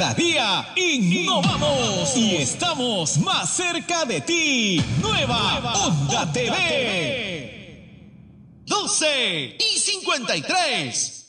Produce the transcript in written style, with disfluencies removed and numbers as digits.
Cada día innovamos y estamos más cerca de ti. Nueva Onda TV. 12:53.